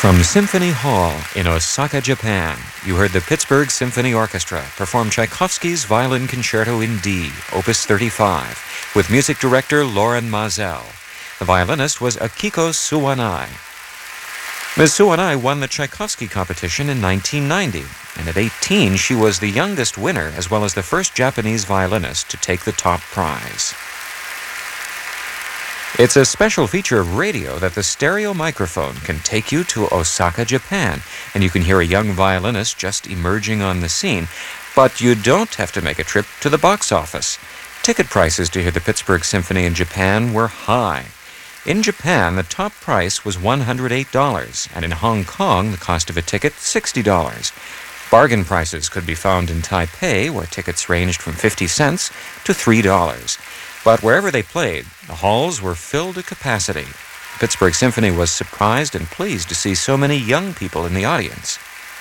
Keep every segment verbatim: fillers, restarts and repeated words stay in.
From Symphony Hall in Osaka, Japan, you heard the Pittsburgh Symphony Orchestra perform Tchaikovsky's Violin Concerto in D, Opus thirty-five, with music director Loren Maazel. The violinist was Akiko Suwanai. Miz Suwanai won the Tchaikovsky competition in nineteen ninety, and at eighteen she was the youngest winner as well as the first Japanese violinist to take the top prize. It's a special feature of radio that the stereo microphone can take you to Osaka, Japan, and you can hear a young violinist just emerging on the scene, but you don't have to make a trip to the box office. Ticket prices to hear the Pittsburgh Symphony in Japan were high. In Japan, the top price was one hundred eight dollars, and in Hong Kong, the cost of a ticket, sixty dollars. Bargain prices could be found in Taipei, where tickets ranged from fifty cents to three dollars. But wherever they played, the halls were filled to capacity. The Pittsburgh Symphony was surprised and pleased to see so many young people in the audience.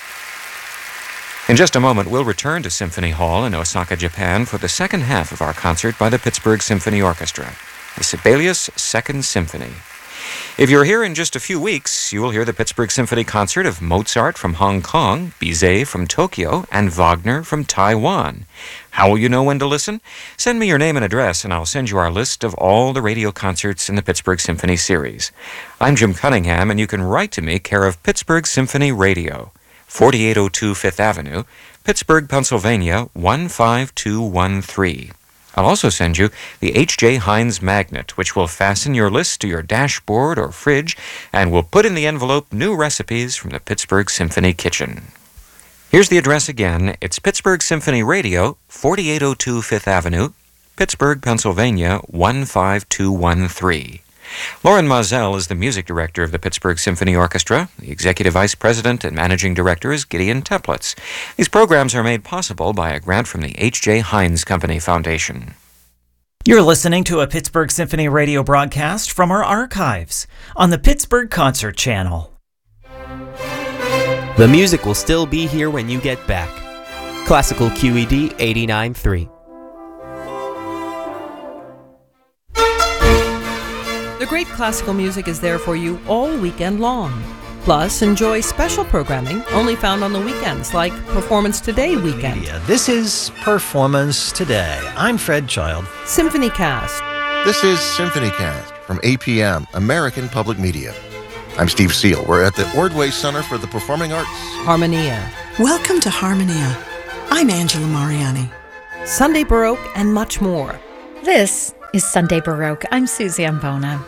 In just a moment, we'll return to Symphony Hall in Osaka, Japan for the second half of our concert by the Pittsburgh Symphony Orchestra, the Sibelius Second Symphony. If you're here in just a few weeks, you will hear the Pittsburgh Symphony concert of Mozart from Hong Kong, Bizet from Tokyo, and Wagner from Taiwan. How will you know when to listen? Send me your name and address, and I'll send you our list of all the radio concerts in the Pittsburgh Symphony series. I'm Jim Cunningham, and you can write to me, care of Pittsburgh Symphony Radio, forty-eight oh two Fifth Avenue, Pittsburgh, Pennsylvania, one five two one three. I'll also send you the H J Heinz magnet, which will fasten your list to your dashboard or fridge and will put in the envelope new recipes from the Pittsburgh Symphony kitchen. Here's the address again. It's Pittsburgh Symphony Radio, forty-eight oh two Fifth Avenue, Pittsburgh, Pennsylvania, one five two one three. Loren Maazel is the music director of the Pittsburgh Symphony Orchestra. The executive vice president and managing director is Gideon Teplitz. These programs are made possible by a grant from the H J Heinz Company Foundation. You're listening to a Pittsburgh Symphony radio broadcast from our archives on the Pittsburgh Concert Channel. The music will still be here when you get back. Classical Q E D eighty-nine point three. The great classical music is there for you all weekend long. Plus, enjoy special programming only found on the weekends, like Performance Today weekend. Media. This is Performance Today. I'm Fred Child. Symphony Cast. This is Symphony Cast from A P M, American Public Media. I'm Steve Seal. We're at the Ordway Center for the Performing Arts. Harmonia. Welcome to Harmonia. I'm Angela Mariani. Sunday Baroque and much more. This is Sunday Baroque. I'm Susie Ambona.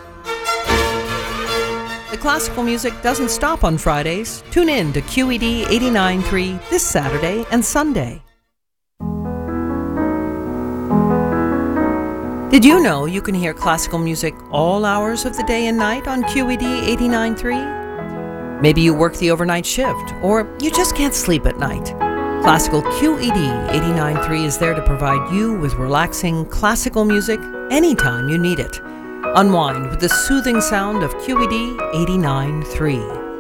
The classical music doesn't stop on Fridays. Tune in to Q E D eighty-nine point three this Saturday and Sunday. Did you know you can hear classical music all hours of the day and night on Q E D eighty-nine point three? Maybe you work the overnight shift, or you just can't sleep at night. Classical Q E D eighty-nine point three is there to provide you with relaxing classical music anytime you need it. Unwind with the soothing sound of Q E D eighty-nine point three.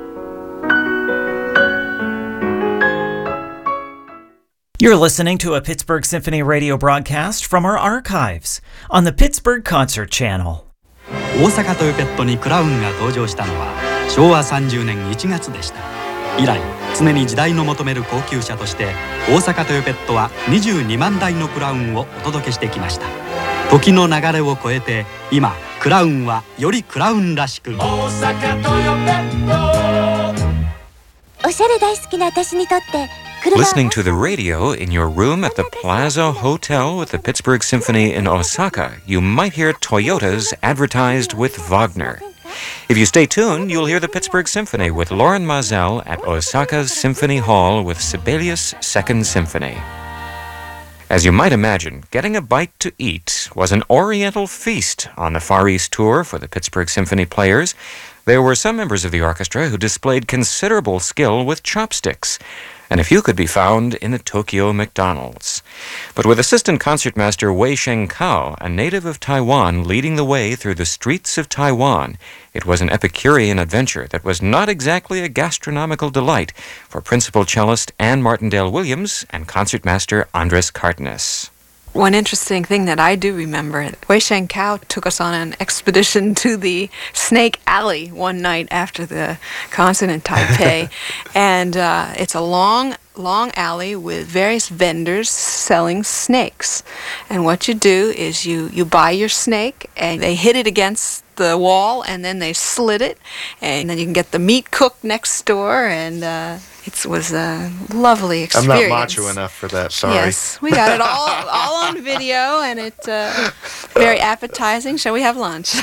You're listening to a Pittsburgh Symphony radio broadcast from our archives on the Pittsburgh Concert Channel. 大阪トヨペットにクラウンが登場したのはしょうわさんじゅうねんいちがつでした。以来、常に時代の求める高級車として大阪トヨペットはにじゅうにまんだいのクラウンをお届けしてきました。時の流れを超えて今クラウンはよりクラウンらしく。大阪トヨペット。おしゃれ大好きな私にとって。 Listening to the radio in your room at the Plaza Hotel with the Pittsburgh Symphony in Osaka, you might hear Toyotas advertised with Wagner. If you stay tuned, you'll hear the Pittsburgh Symphony with Loren Maazel at Osaka's Symphony Hall with Sibelius Second Symphony. As you might imagine, getting a bite to eat was an oriental feast on the Far East tour for the Pittsburgh Symphony players. There were some members of the orchestra who displayed considerable skill with chopsticks, and a few could be found in the Tokyo McDonald's. But with assistant concertmaster Wei Sheng Kao, a native of Taiwan, leading the way through the streets of Taiwan, it was an Epicurean adventure that was not exactly a gastronomical delight for principal cellist Anne Martindale Williams and concertmaster Andres Cardenas. One interesting thing that I do remember, Wei Shen Kao took us on an expedition to the Snake Alley one night after the concert in Taipei. and uh, it's a long, long alley with various vendors selling snakes. And what you do is you, you buy your snake, and they hit it against the wall, and then they slit it, and then you can get the meat cooked next door, and uh, it was a lovely experience. I'm not macho enough for that, sorry. Yes, we got it all all on video, and it's uh, very appetizing. Shall we have lunch?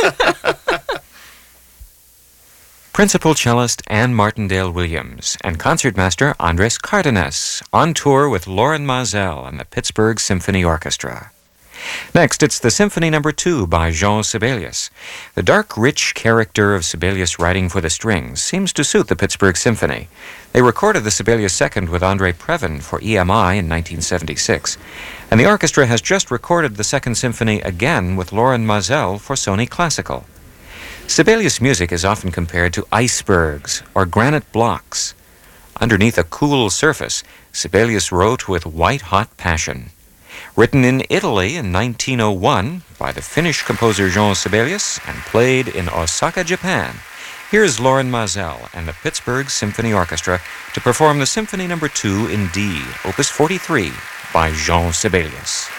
Principal cellist Anne Martindale Williams and concertmaster Andres Cardenas on tour with Loren Maazel and the Pittsburgh Symphony Orchestra. Next, it's the Symphony Number Two by Jean Sibelius. The dark, rich character of Sibelius writing for the strings seems to suit the Pittsburgh Symphony. They recorded the Sibelius Second with Andre Previn for E M I in nineteen seventy-six, and the orchestra has just recorded the Second Symphony again with Loren Maazel for Sony Classical. Sibelius music is often compared to icebergs or granite blocks. Underneath a cool surface, Sibelius wrote with white-hot passion. Written in Italy in nineteen oh one by the Finnish composer Jean Sibelius and played in Osaka, Japan, here's Loren Maazel and the Pittsburgh Symphony Orchestra to perform the Symphony Number Two in D, Opus forty-three, by Jean Sibelius.